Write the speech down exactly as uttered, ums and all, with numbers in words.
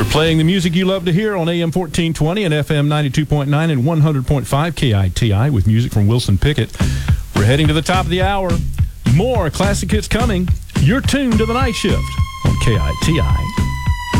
Playing the music you love to hear on A M fourteen twenty and F M ninety-two point nine and one hundred point five K I T I with music from Wilson Pickett. We're heading to the top of the hour. More classic hits coming. You're tuned to the night shift on K I T I.